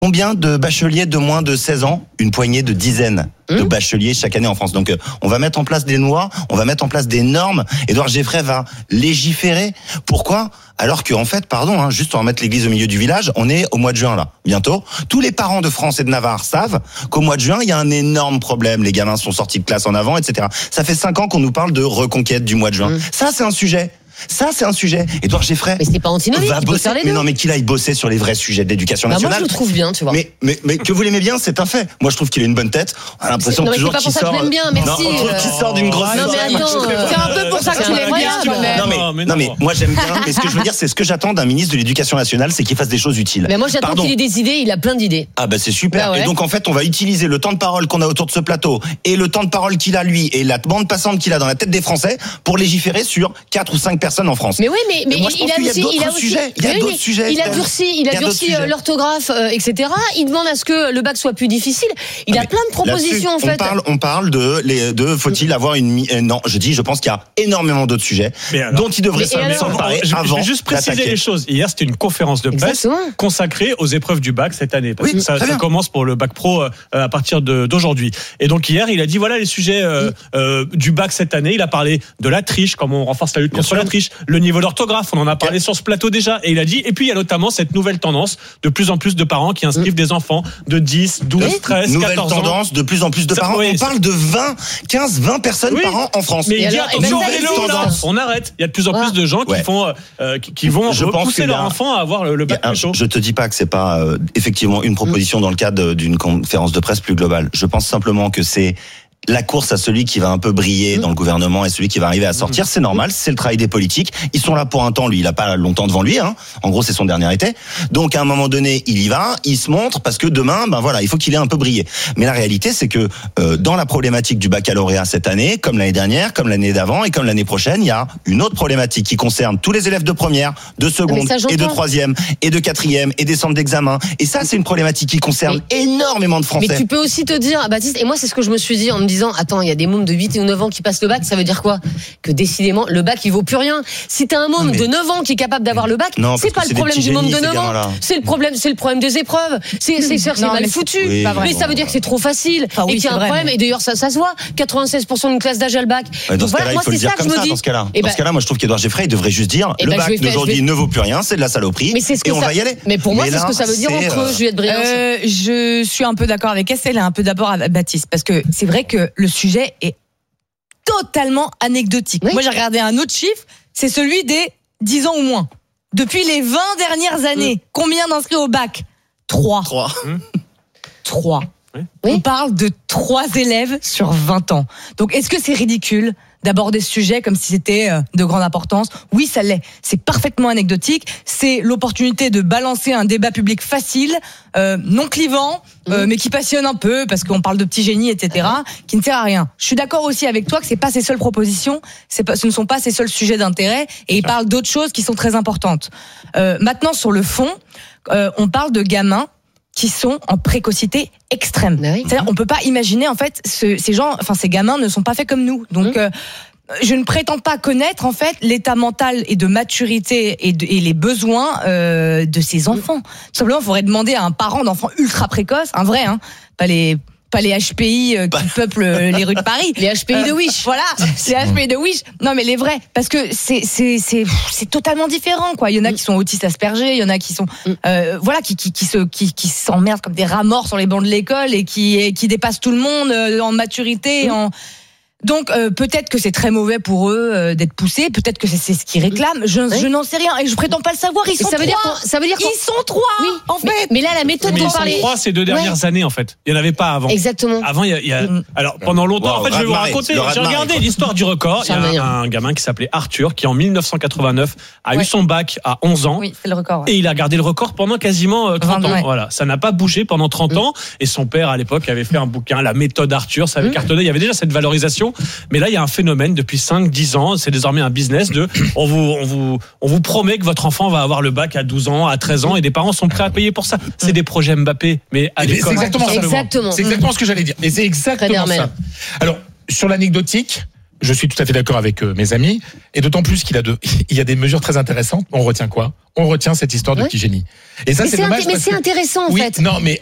Combien de bacheliers de moins de 16 ans? Une poignée de dizaines de bacheliers chaque année en France. Donc, on va mettre en place des lois, on va mettre en place des normes. Édouard Geoffray va légiférer. Pourquoi? Alors qu'en fait, juste en mettre l'église au milieu du village, on est au mois de juin là, bientôt. Tous les parents de France et de Navarre savent qu'au mois de juin, il y a un énorme problème. Les gamins sont sortis de classe en avant, etc. Ça fait 5 ans qu'on nous parle de reconquête du mois de juin. Ça, c'est un sujet. Édouard Geoffray. Mais c'est pas antinomique. Va bosser. Mais non, mais qu'il aille bosser sur les vrais sujets de l'éducation nationale. Moi, je le trouve bien, tu vois. Mais que vous l'aimez bien, c'est un fait. Moi, je trouve qu'il a une bonne tête. On a l'impression toujours qu'il sort. C'est pas pour ça que je l'aime bien, merci. Qu'il sort d'une grosse. Non, mais attends, c'est un peu pour ça que tu l'aimes bien. Non, mais moi, j'aime bien. Mais ce que je veux dire, c'est ce que j'attends d'un ministre de l'Éducation nationale, c'est qu'il fasse des choses utiles. Mais moi, j'attends qu'il ait des idées. Il a plein d'idées. Ah bah c'est super. Et donc en fait, on va utiliser le temps de parole qu'on a autour de ce plateau et le temps de parole qu'il a lui et la bande passante qu'il a dans la tête des Français pour légiférer sur 4 ou 5 personnes en France. Mais oui, mais moi, il y a d'autres sujets. Il a durci l'orthographe, etc. Il demande à ce que le bac soit plus difficile. Il a plein de propositions en fait. On parle de faut-il avoir non, je pense qu'il y a énormément d'autres sujets dont il devrait s'emparer avant. Je vais juste préciser les choses. Hier, c'était une conférence de presse consacrée aux épreuves du bac cette année. Parce que ça commence pour le bac pro à partir d'aujourd'hui. Et donc hier, il a dit voilà les sujets du bac cette année. Il a parlé de la triche, comment on renforce la lutte contre la triche, le niveau d'orthographe, on en a parlé sur ce plateau déjà, et il a dit, et puis il y a notamment cette nouvelle tendance, de plus en plus de parents qui inscrivent des enfants de 10, 12, 13, 14 ans. Nouvelle tendance, de plus en plus de parents, on parle de 20 personnes par an en France. Mais il dit, attention, on arrête, il y a de plus en plus de gens qui vont pousser leur enfant à avoir le bac plus chaud. Je te dis pas que c'est pas effectivement une proposition dans le cadre d'une conférence de presse plus globale, je pense simplement que c'est la course à celui qui va un peu briller dans le gouvernement et celui qui va arriver à sortir, c'est normal, c'est le travail des politiques. Ils sont là pour un temps, lui, il a pas longtemps devant lui, En gros, c'est son dernier été. Donc, à un moment donné, il y va, il se montre parce que demain, il faut qu'il ait un peu brillé. Mais la réalité, c'est que dans la problématique du baccalauréat cette année, comme l'année dernière, comme l'année d'avant et comme l'année prochaine, il y a une autre problématique qui concerne tous les élèves de première, de seconde et de troisième et de quatrième et des centres d'examen. Et ça, c'est une problématique qui concerne énormément de Français. Mais tu peux aussi te dire, Baptiste, et moi, c'est ce que je me suis dit en me disant, attends, il y a des mômes de 8 ou 9 ans qui passent le bac, ça veut dire quoi? Que décidément, le bac, il vaut plus rien. Si t'as un môme de 9 ans qui est capable d'avoir le bac, c'est pas le problème du môme de 9 ans. C'est le problème des épreuves. C'est mal foutu. Mais ça veut dire que c'est trop facile. Et qu'il y a un problème. Et d'ailleurs, ça se voit. 96% d'une classe d'âge a le bac. Dans ce cas-là, il faut le dire comme ça, dans ce cas-là. Moi, je trouve qu'Édouard Geoffray, il devrait juste dire, le bac d'aujourd'hui ne vaut plus rien, c'est de la saloperie. Et on va y aller. Mais pour moi, c'est ce que ça veut dire entre Juliette Briand. Je suis un peu d'accord avec Estelle et un peu d'abord avec Baptiste. Parce que c'est vrai que le sujet est totalement anecdotique. Moi, j'ai regardé un autre chiffre, c'est celui des 10 ans ou moins. Depuis les 20 dernières années, combien d'inscrits au bac? 3. 3. On parle de 3 élèves sur 20 ans. Donc, est-ce que c'est ridicule d'aborder ce sujet comme si c'était de grande importance? Oui, ça l'est. C'est parfaitement anecdotique. C'est l'opportunité de balancer un débat public facile, non clivant, mais qui passionne un peu parce qu'on parle de petits génies, etc., qui ne sert à rien. Je suis d'accord aussi avec toi que c'est pas ses seules propositions, ce ne sont pas ses seuls sujets d'intérêt, et il parle d'autres choses qui sont très importantes. Maintenant, sur le fond, on parle de gamins qui sont en précocité extrême. C'est-à-dire, on peut pas imaginer, en fait, ces gamins ne sont pas faits comme nous. Donc, je ne prétends pas connaître, en fait, l'état mental et de maturité et les besoins de ces enfants. Tout simplement, il faudrait demander à un parent d'enfant ultra précoce, un vrai, pas les HPI qui peuplent les rues de Paris. Les HPI de Wish. Voilà, les HPI de Wish. Non, mais les vrais. Parce que c'est totalement différent, quoi. Il y en a qui sont autistes Asperger, il y en a qui sont, qui s'emmerdent comme des rats morts sur les bancs de l'école et qui dépassent tout le monde en maturité, Donc peut-être que c'est très mauvais pour eux d'être poussés, peut-être que c'est ce qu'ils réclament. Je n'en sais rien et je prétends pas le savoir. Ils sont 3. Ils sont 3. Oui, en fait. Mais là, la méthode dont parlait. 3 ces 2 dernières années, en fait. Il y en avait pas avant. Exactement. Avant, il y a. Alors pendant longtemps, en fait, je vais vous raconter. J'ai regardé l'histoire du record. Il y a un gamin qui s'appelait Arthur qui en 1989 a eu son bac à 11 ans. Oui, c'est le record. Et il a gardé le record pendant quasiment 30 ans. Voilà, ça n'a pas bougé pendant 30 ans. Et son père à l'époque avait fait un bouquin, La méthode Arthur. Ça avait cartonné. Il y avait déjà cette valorisation. Mais là, il y a un phénomène depuis 5-10 ans, c'est désormais un business de on vous promet que votre enfant va avoir le bac à 12 ans, à 13 ans et des parents sont prêts à payer pour ça. C'est des projets Mbappé, mais à l'école. C'est exactement ce que j'allais dire. Et c'est exactement ça. Alors, sur l'anecdotique, je suis tout à fait d'accord avec mes amis, et d'autant plus il y a des mesures très intéressantes. On retient quoi ? On retient cette histoire de petit génie. Et ça, c'est dommage. Mais c'est intéressant, en fait. Non, mais